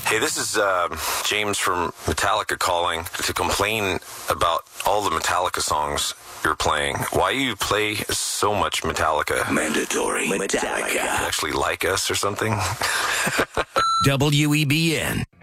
Hey, this is James from Metallica calling to complain about all the Metallica songs you're playing. Why you play so much Metallica? Mandatory Metallica. You actually like us or something? WEBN.